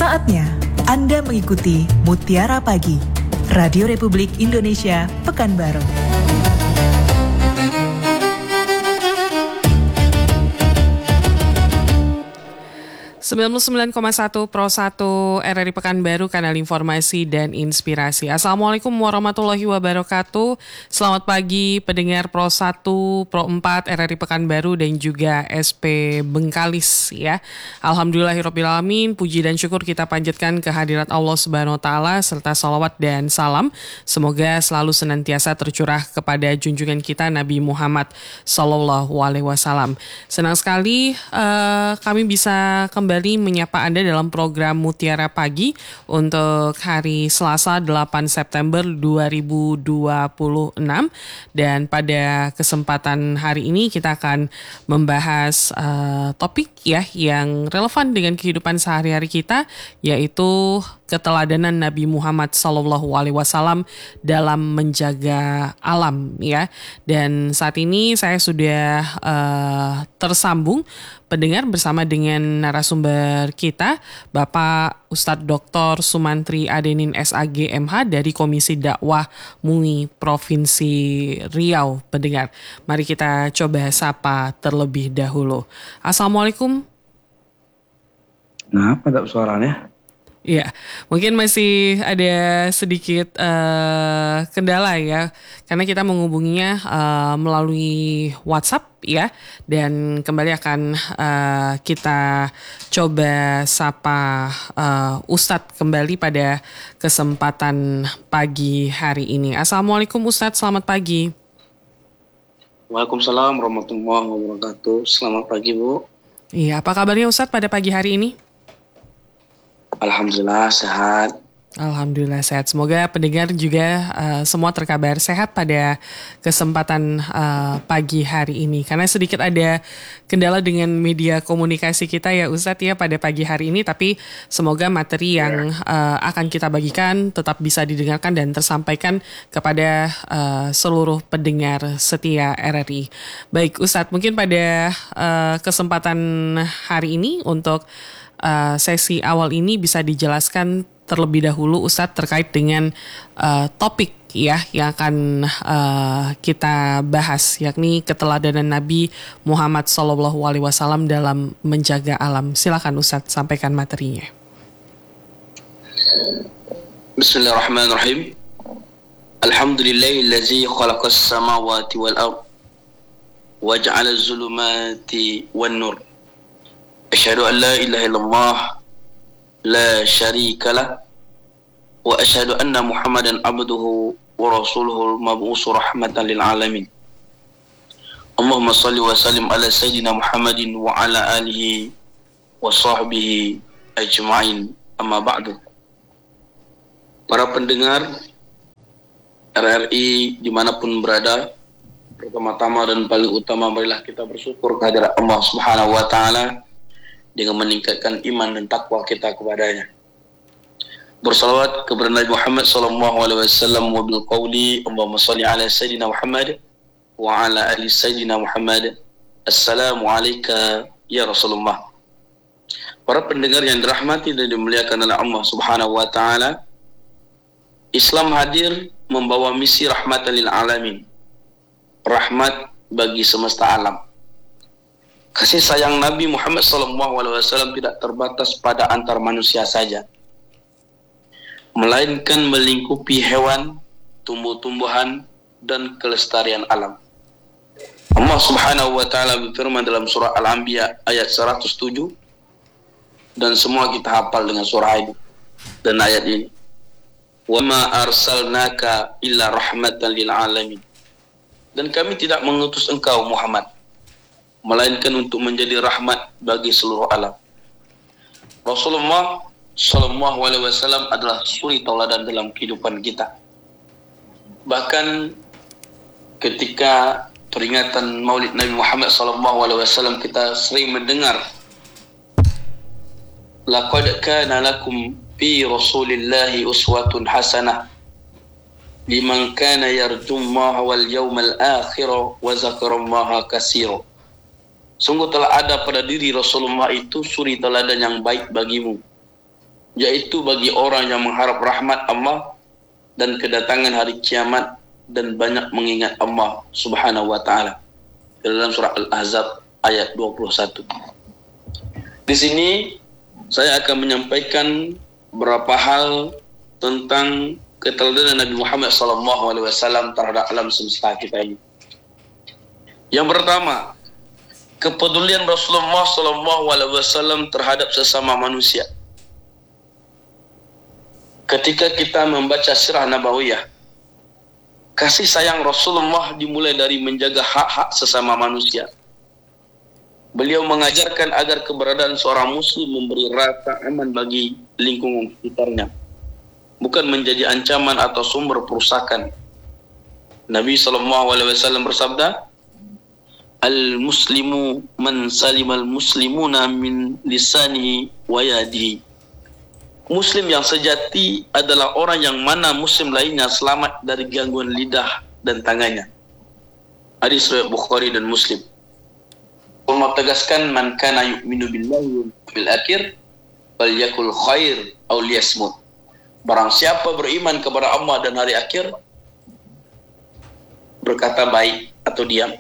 Saatnya Anda mengikuti Mutiara Pagi, Radio Republik Indonesia, Pekanbaru. 99,1 Pro 1 RRI Pekanbaru, kanal informasi dan inspirasi. Assalamualaikum warahmatullahi wabarakatuh. Selamat pagi pendengar Pro 1, Pro 4 RRI Pekanbaru dan juga SP Bengkalis ya. Alhamdulillahirrabbilalamin, puji dan syukur kita panjatkan kehadirat Allah Subhanahu wa taala serta salawat dan salam semoga selalu senantiasa tercurah kepada junjungan kita Nabi Muhammad sallallahu alaihi wasallam. Senang sekali kami bisa kembali menyapa Anda dalam program Mutiara Pagi untuk hari Selasa 8 September 2026, dan pada kesempatan hari ini kita akan membahas topik ya yang relevan dengan kehidupan sehari-hari kita, yaitu keteladanan Nabi Muhammad SAW dalam menjaga alam ya. Dan saat ini saya sudah tersambung pendengar bersama dengan narasumber kita, Bapak Ustadz Dr. Sumantri Adenin SAG MH dari Komisi Dakwah MUI Provinsi Riau. Pendengar, mari kita coba sapa terlebih dahulu. Assalamualaikum. Kenapa tak suaranya? Iya, mungkin masih ada sedikit kendala ya, karena kita menghubunginya melalui WhatsApp ya, dan kembali akan kita coba sapa Ustadz kembali pada kesempatan pagi hari ini. Assalamualaikum Ustadz, selamat pagi. Waalaikumsalam warahmatullahi wabarakatuh. Selamat pagi Bu. Iya, apa kabarnya Ustadz pada pagi hari ini? Alhamdulillah sehat. Alhamdulillah sehat. Semoga pendengar juga semua terkabar sehat pada kesempatan pagi hari ini. Karena sedikit ada kendala dengan media komunikasi kita ya Ustadz ya pada pagi hari ini. Tapi semoga materi yang akan kita bagikan tetap bisa didengarkan dan tersampaikan kepada seluruh pendengar setia RRI. Baik Ustadz, mungkin pada kesempatan hari ini untuk sesi awal ini bisa dijelaskan terlebih dahulu Ustadz terkait dengan topik ya yang akan kita bahas, yakni keteladanan Nabi Muhammad SAW dalam menjaga alam. Silakan Ustadz sampaikan materinya. Bismillahirrahmanirrahim. Alhamdulillahillazi khalaqas samawati wal ard wa ja'ala az-zulumati wan nur. Asyhadu an la ilaha illallah la syarika lah wa asyhadu anna Muhammadan abduhu wa rasuluhu al-mab'us rahmatan lil alamin. Allahumma shalli wa sallim ala sayyidina Muhammadin wa ala alihi wa sahbihi ajma'in. Amma ba'du. Para pendengar RRI dimanapun berada, pertama-tama dan paling utama marilah kita bersyukur kehadirat Allah Subhanahu wa taala dengan meningkatkan iman dan takwa kita kepadanya. Bersalawat kepada Nabi Muhammad sallallahu alaihi wasallam wa bil qawli Allahumma shalli ala sayyidina Muhammad wa ala ali sayyidina Muhammad. Assalamu alayka ya Rasulullah. Para pendengar yang dirahmati dan dimuliakan oleh Allah Subhanahu wa taala, Islam hadir membawa misi rahmatan lil alamin. Rahmat bagi semesta alam. Kasih sayang Nabi Muhammad SAW tidak terbatas pada antar manusia saja, melainkan melingkupi hewan, tumbuh-tumbuhan, dan kelestarian alam. Allah Subhanahu wa taala berfirman dalam surah Al-Anbiya ayat 107, dan semua kita hafal dengan surah ini dan ayat ini. Wa ma arsalnaka illa rahmatan lil alamin. Dan kami tidak mengutus engkau Muhammad melainkan untuk menjadi rahmat bagi seluruh alam. Rasulullah sallallahu alaihi wasallam adalah suri tauladan dalam kehidupan kita. Bahkan ketika peringatan Maulid Nabi Muhammad sallallahu alaihi wasallam kita sering mendengar laqad kana lakum fi Rasulillahi uswatun hasanah liman kana yarjullaha wal yawmal akhir wa zakarallaha katsira. Sungguh telah ada pada diri Rasulullah itu suri teladan yang baik bagimu, yaitu bagi orang yang mengharap rahmat Allah dan kedatangan hari kiamat dan banyak mengingat Allah Subhanahu wa taala. Dalam surah Al-Ahzab ayat 21. Di sini saya akan menyampaikan beberapa hal tentang keteladanan Nabi Muhammad SAW terhadap alam semesta kita ini. Yang pertama, kepedulian Rasulullah SAW terhadap sesama manusia. Ketika kita membaca sirah Nabawiyah, kasih sayang Rasulullah dimulai dari menjaga hak-hak sesama manusia. Beliau mengajarkan agar keberadaan seorang muslim memberi rasa aman bagi lingkungan sekitarnya, bukan menjadi ancaman atau sumber perusakan. Nabi SAW bersabda, "Al-muslimu man salimal muslimuna min lisanihi wa yadihi." Muslim yang sejati adalah orang yang mana muslim lainnya selamat dari gangguan lidah dan tangannya. Hadis riwayat Bukhari dan Muslim. Allah tegaskan, "Man kana yu'minu billahi wal yawmil akhir falyakul khair aw liyasmut." Barang siapa beriman kepada Allah dan hari akhir, berkata baik atau diam.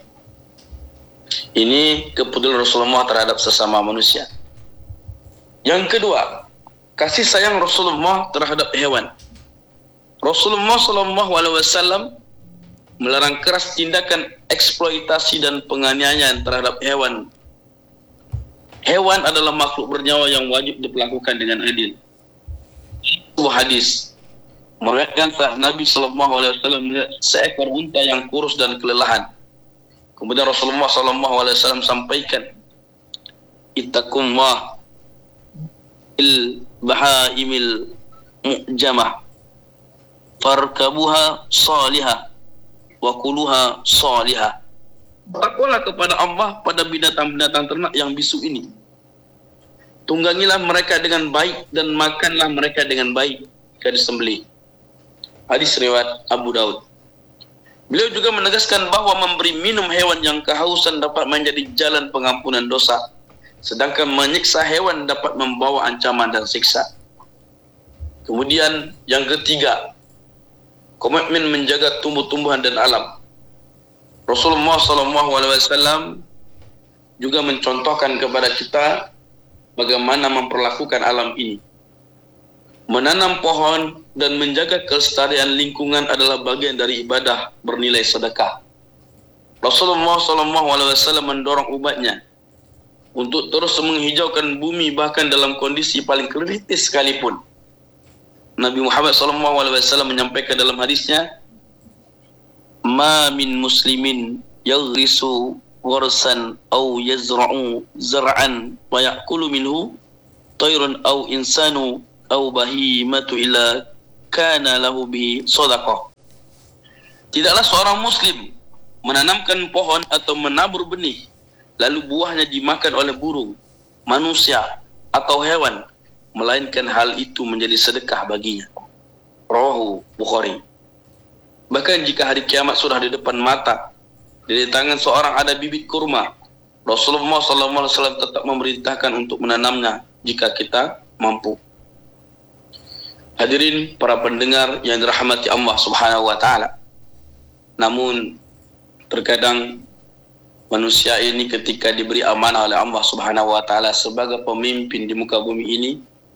Ini kepedulian Rasulullah terhadap sesama manusia. Yang kedua, kasih sayang Rasulullah terhadap hewan. Rasulullah SAW melarang keras tindakan eksploitasi dan penganiayaan terhadap hewan. Hewan adalah makhluk bernyawa yang wajib diperlakukan dengan adil. Sebuah hadis meriwayatkan saat Nabi SAW melihat seekor unta yang kurus dan kelelahan. Kemudian Rasulullah SAW sampaikan, "Ittaqullah bahaimil mu'jamah farkabuha salihah wa kuluha salihah." Takwalah kepada Allah pada binatang-binatang ternak yang bisu ini. Tunggangilah mereka dengan baik dan makanlah mereka dengan baik jika disembelih. Hadis riwayat Abu Daud. Beliau juga menegaskan bahwa memberi minum hewan yang kehausan dapat menjadi jalan pengampunan dosa, sedangkan menyiksa hewan dapat membawa ancaman dan siksa. Kemudian yang ketiga, komitmen menjaga tumbuh-tumbuhan dan alam. Rasulullah SAW juga mencontohkan kepada kita bagaimana memperlakukan alam ini. Menanam pohon dan menjaga kelestarian lingkungan adalah bagian dari ibadah bernilai sedekah. Rasulullah SAW mendorong umatnya untuk terus menghijaukan bumi bahkan dalam kondisi paling kritis sekalipun. Nabi Muhammad SAW menyampaikan dalam hadisnya, "Ma min muslimin yaghrisu gharsan aw yazra'u zar'an wa ya'kulu minhu tayrun aw insanu aw bahimatu illa kana lahu bihi shadaqah." Tidaklah seorang muslim menanamkan pohon atau menabur benih lalu buahnya dimakan oleh burung, manusia, atau hewan, melainkan hal itu menjadi sedekah baginya. Rawahu Bukhari. Bahkan jika hari kiamat sudah di depan mata, di tangan seorang ada bibit kurma, Rasulullah SAW tetap memerintahkan untuk menanamnya jika kita mampu. Hadirin para pendengar yang dirahmati Allah Subhanahu wa taala. Namun terkadang manusia ini ketika diberi amanah oleh Allah Subhanahu wa taala sebagai pemimpin di muka bumi ini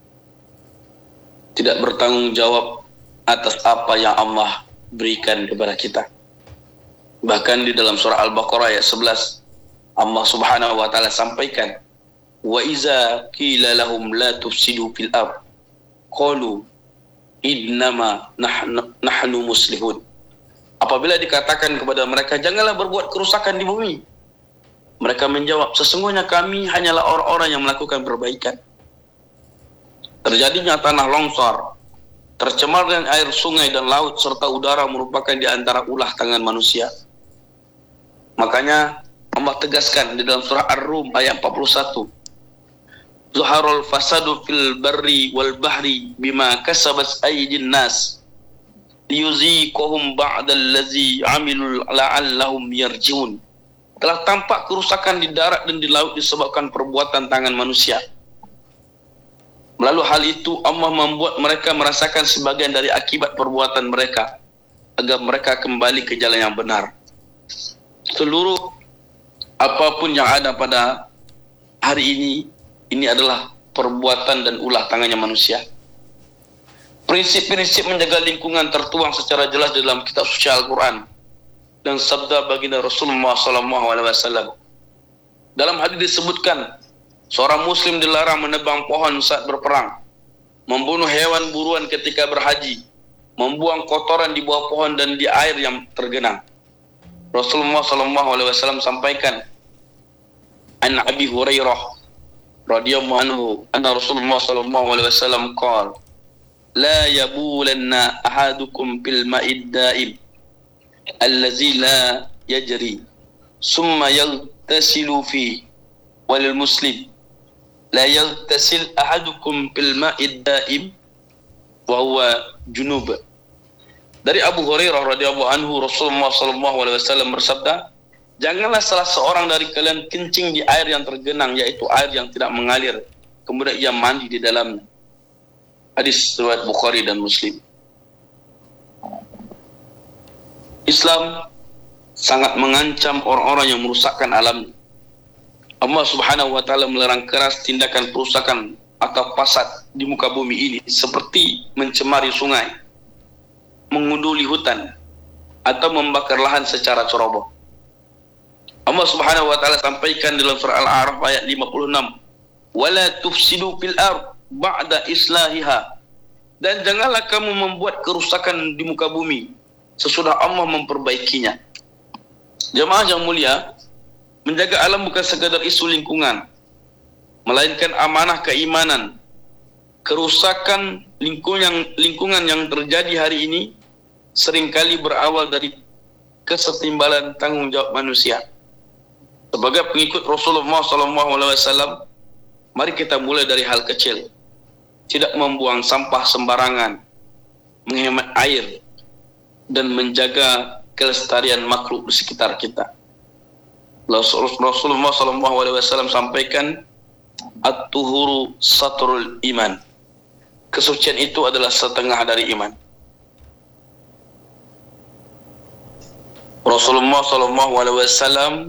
tidak bertanggung jawab atas apa yang Allah berikan kepada kita. Bahkan di dalam surah Al-Baqarah ayat 11 Allah Subhanahu wa taala sampaikan, "Wa iza qila lahum la tufsidu fil ard qalu innama nahnu muslihun." Apabila dikatakan kepada mereka, "Janganlah berbuat kerusakan di bumi," mereka menjawab, "Sesungguhnya kami hanyalah orang-orang yang melakukan perbaikan." Terjadinya tanah longsor, tercemarnya air sungai dan laut serta udara merupakan di antara ulah tangan manusia. Makanya Allah tegaskan di dalam surah Ar-Rum ayat 41, "Zuharul fasadu fil barri wal bahri bima kasabat aydin nas liyuziqahum ba'dallazi 'amilu la'allahum yarji'un." Telah tampak kerusakan di darat dan di laut disebabkan perbuatan tangan manusia. Melalui hal itu Allah membuat mereka merasakan sebagian dari akibat perbuatan mereka agar mereka kembali ke jalan yang benar. Seluruh apapun yang ada pada hari ini adalah perbuatan dan ulah tangannya manusia. Prinsip-prinsip menjaga lingkungan tertuang secara jelas dalam kitab suci Al-Quran dan sabda baginda Rasulullah SAW. Dalam hadis disebutkan, seorang muslim dilarang menebang pohon saat berperang, membunuh hewan buruan ketika berhaji, membuang kotoran di bawah pohon dan di air yang tergenang. Rasulullah SAW sampaikan, an Abi Hurairah radhiyallahu anhu anna Rasulullah SAW qala, la yabulanna ahadukum bil ma'id daim allazi la yajri summa yaghtasilu fi walil muslim la yaghtasil ahadukum bil ma'id daim wa huwa junub. Dari Abu Hurairah radhiyallahu anhu, Rasulullah SAW bersabda, janganlah salah seorang dari kalian kencing di air yang tergenang, yaitu air yang tidak mengalir, kemudian ia mandi di dalamnya. Hadis riwayat Bukhari dan Muslim. Islam sangat mengancam orang-orang yang merusakkan alam. Allah Subhanahu wa taala melarang keras tindakan perusakan atau fasad di muka bumi ini, seperti mencemari sungai, mengunduli hutan, atau membakar lahan secara ceroboh. Allah Subhanahu wa taala sampaikan dalam surah Al-A'raf ayat 56, wala tufsidu fil ard ba'da islahiha, dan janganlah kamu membuat kerusakan di muka bumi sesudah Allah memperbaikinya. Jemaah yang mulia, menjaga alam bukan sekadar isu lingkungan, melainkan amanah keimanan. Kerusakan lingkungan yang terjadi hari ini seringkali berawal dari kesetimbalan tanggung jawab manusia. Sebagai pengikut Rasulullah SAW, mari kita mulai dari hal kecil. Tidak membuang sampah sembarangan, menghemat air, dan menjaga kelestarian makhluk di sekitar kita. Rasulullah SAW sampaikan, at-tuhuru satrul iman. Kesucian itu adalah setengah dari iman. Rasulullah SAW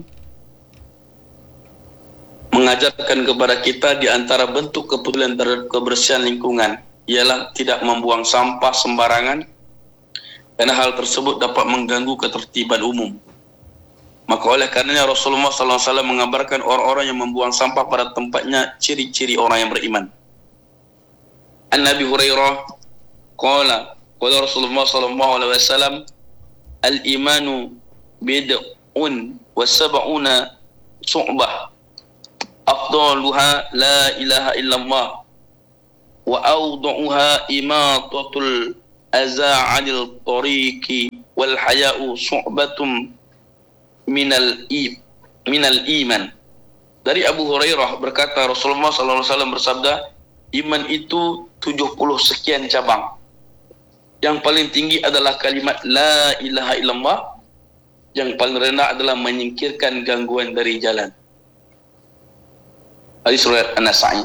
mengajarkan kepada kita di antara bentuk kepedulian terhadap kebersihan lingkungan ialah tidak membuang sampah sembarangan, karena hal tersebut dapat mengganggu ketertiban umum. Maka oleh karenanya Rasulullah SAW mengabarkan orang-orang yang membuang sampah pada tempatnya ciri-ciri orang yang beriman. An-Nabi Hurairah qala Rasulullah SAW, al-imanu bid'un wa sab'una su'bah afdaluha la ilaha illallah wa awdu'uha imatatul aza 'anil tariqi wal haya'u su'batum minal iman. Dari Abu Hurairah berkata, Rasulullah SAW bersabda, iman itu 70 sekian cabang. Yang paling tinggi adalah kalimat la ilaha illallah, yang paling rendah adalah menyingkirkan gangguan dari jalan. Hadis riwayat An-Nasa'i.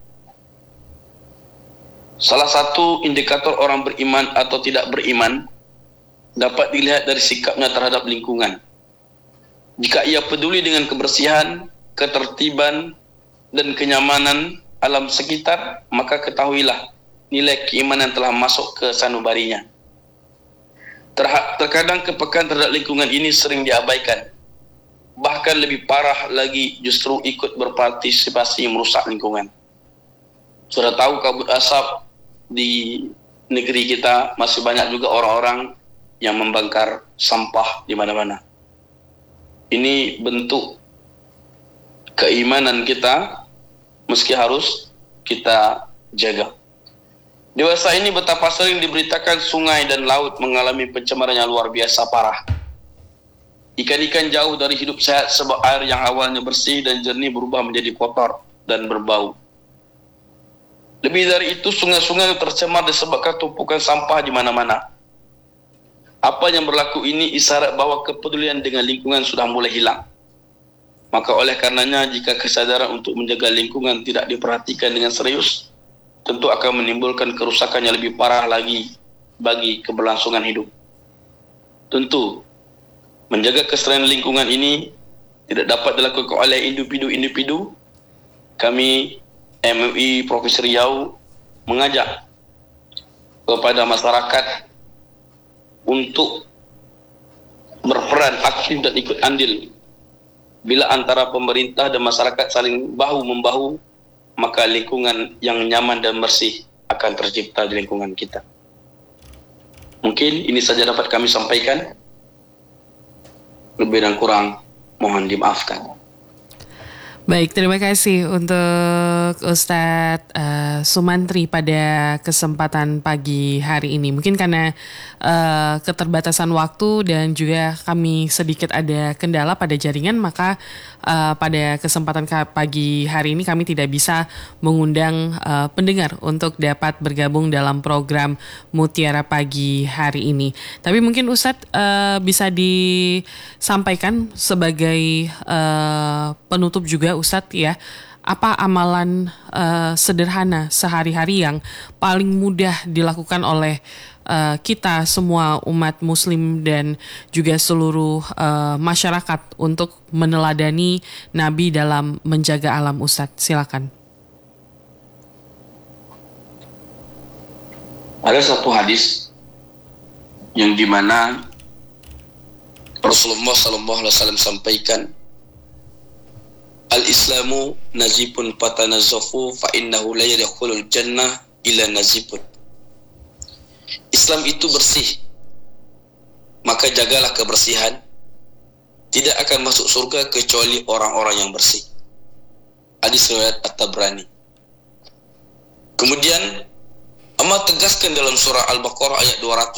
Salah satu indikator orang beriman atau tidak beriman dapat dilihat dari sikapnya terhadap lingkungan. Jika ia peduli dengan kebersihan, ketertiban, dan kenyamanan alam sekitar, maka ketahuilah nilai keimanan telah masuk ke sanubarinya. Terkadang kepekaan terhadap lingkungan ini sering diabaikan. Bahkan lebih parah lagi, justru ikut berpartisipasi merusak lingkungan. Sudah tahu kabut asap di negeri kita, masih banyak juga orang-orang yang membakar sampah di mana-mana. Ini bentuk keimanan kita, meski harus kita jaga. Dewasa ini betapa sering diberitakan sungai dan laut mengalami pencemaran yang luar biasa parah. Ikan-ikan jauh dari hidup sehat sebab air yang awalnya bersih dan jernih berubah menjadi kotor dan berbau. Lebih dari itu, sungai-sungai tercemar disebabkan tumpukan sampah di mana-mana. Apa yang berlaku ini isyarat bahwa kepedulian dengan lingkungan sudah mulai hilang. Maka oleh karenanya, jika kesadaran untuk menjaga lingkungan tidak diperhatikan dengan serius, tentu akan menimbulkan kerusakan yang lebih parah lagi bagi keberlangsungan hidup. Tentu, menjaga kesetaraan lingkungan ini tidak dapat dilakukan oleh individu-individu. Kami MUI Provinsi Riau mengajak kepada masyarakat untuk berperan aktif dan ikut andil. Bila antara pemerintah dan masyarakat saling bahu-membahu, maka lingkungan yang nyaman dan bersih akan tercipta di lingkungan kita. Mungkin ini saja dapat kami sampaikan. Lebih dan kurang mohon dimaafkan. Baik, terima kasih untuk Ustadz Sumantri pada kesempatan pagi hari ini. Mungkin karena keterbatasan waktu dan juga kami sedikit ada kendala pada jaringan, maka pada kesempatan pagi hari ini kami tidak bisa mengundang pendengar untuk dapat bergabung dalam program Mutiara Pagi hari ini. Tapi mungkin Ustadz bisa disampaikan sebagai penutup juga Ustadz ya, apa amalan sederhana sehari-hari yang paling mudah dilakukan oleh kita semua umat muslim dan juga seluruh masyarakat untuk meneladani Nabi dalam menjaga alam, Ustadz? Silakan. Ada satu hadis yang dimana Rasulullah SAW sampaikan, Al-Islamu nazifun fatanazzafu fa innahu la yadkhulul jannah illa nazifun. Islam itu bersih, maka jagalah kebersihan. Tidak akan masuk surga kecuali orang-orang yang bersih. Hadis riwayat At-Tabrani. Kemudian Allah tegaskan dalam surah Al-Baqarah ayat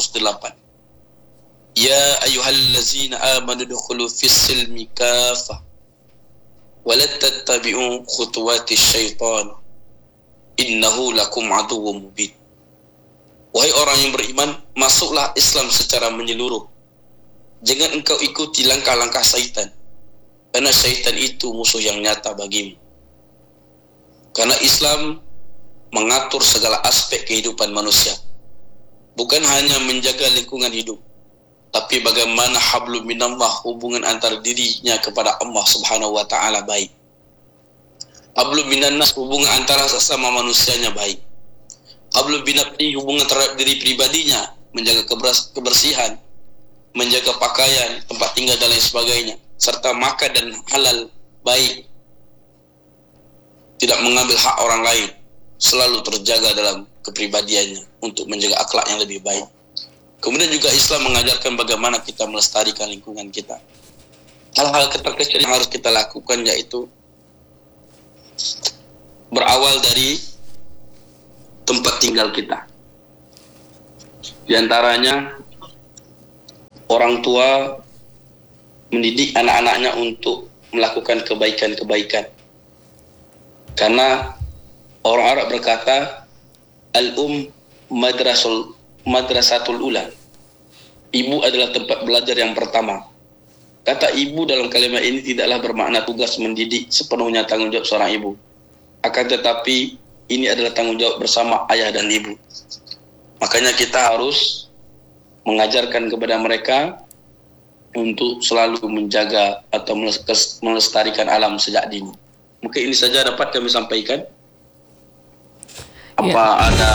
208. Ya ayyuhallazina amanu dukhulu fis-silmi kafah wala tattabi'u khutuwatis syaitan innahu lakum aduwwum mubin. Wahai orang yang beriman, masuklah Islam secara menyeluruh. Jangan engkau ikuti langkah-langkah syaitan, karena syaitan itu musuh yang nyata bagimu. Karena Islam mengatur segala aspek kehidupan manusia, bukan hanya menjaga lingkungan hidup, tapi bagaimana hablum minallah, hubungan antara dirinya kepada Allah Subhanahu wa taala baik. Hablum minannas, hubungan antara sesama manusianya baik. Hablum binafsi, hubungan terhadap diri pribadinya, menjaga kebersihan, menjaga pakaian, tempat tinggal dan lain sebagainya, serta makan dan halal baik. Tidak mengambil hak orang lain, selalu terjaga dalam kepribadiannya untuk menjaga akhlak yang lebih baik. Kemudian juga Islam mengajarkan bagaimana kita melestarikan lingkungan kita. Hal-hal kecil yang harus kita lakukan yaitu berawal dari tempat tinggal kita. Di antaranya orang tua mendidik anak-anaknya untuk melakukan kebaikan-kebaikan. Karena orang Arab berkata, al-um madrasatul ula. Ibu adalah tempat belajar yang pertama. Kata ibu dalam kalimat ini tidaklah bermakna tugas mendidik sepenuhnya tanggung jawab seorang ibu. Akan tetapi ini adalah tanggung jawab bersama ayah dan ibu. Makanya kita harus mengajarkan kepada mereka untuk selalu menjaga atau melestarikan alam sejak dini. Mungkin ini saja dapat kami sampaikan. Apa ada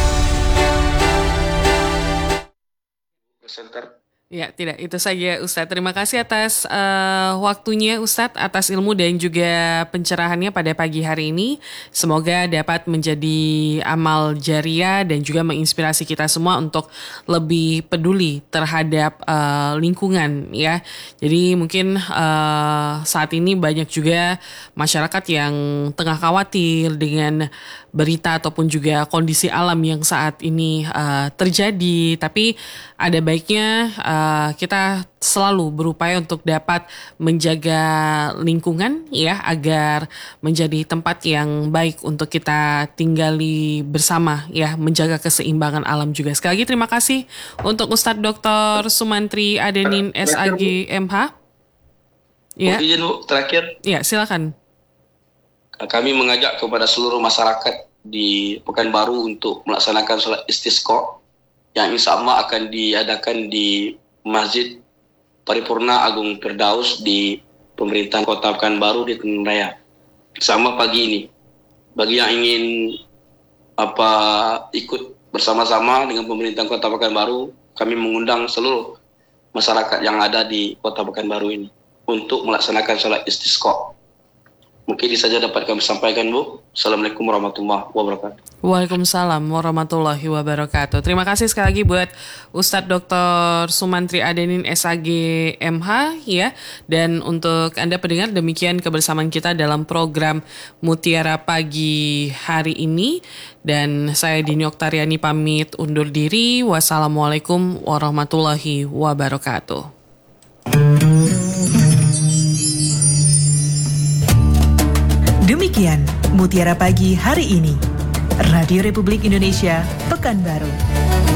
presenter? Ya, tidak. Itu saja Ustadz. Terima kasih atas waktunya Ustadz, atas ilmu dan juga pencerahannya pada pagi hari ini. Semoga dapat menjadi amal jariah dan juga menginspirasi kita semua untuk lebih peduli terhadap lingkungan ya. Jadi mungkin saat ini banyak juga masyarakat yang tengah khawatir dengan berita ataupun juga kondisi alam yang saat ini terjadi. Tapi ada baiknya kita selalu berupaya untuk dapat menjaga lingkungan ya, agar menjadi tempat yang baik untuk kita tinggali bersama ya, menjaga keseimbangan alam juga. Sekali lagi terima kasih untuk Ustadz Dr. Sumantri Adenin SAG MH. Ya. Izin Bu, terakhir. Ya, silakan. Kami mengajak kepada seluruh masyarakat di Pekanbaru untuk melaksanakan sholat istisqa yang insya Allah akan diadakan di Masjid Paripurna Agung Firdaus di pemerintahan Kota Pekanbaru di Tanjung Raya. Sama pagi ini, bagi yang ingin ikut bersama-sama dengan pemerintahan Kota Pekanbaru, kami mengundang seluruh masyarakat yang ada di Kota Pekanbaru ini untuk melaksanakan sholat istisqa. Mungkin ini saja dapat kami sampaikan, Bu. Assalamualaikum warahmatullahi wabarakatuh. Waalaikumsalam warahmatullahi wabarakatuh. Terima kasih sekali lagi buat Ustadz Dr. Sumantri Adenin SAG MH ya. Dan untuk Anda pendengar, demikian kebersamaan kita dalam program Mutiara Pagi hari ini. Dan saya Dini Oktariani pamit undur diri. Wassalamualaikum warahmatullahi wabarakatuh. Demikian Mutiara Pagi hari ini. Radio Republik Indonesia, Pekanbaru.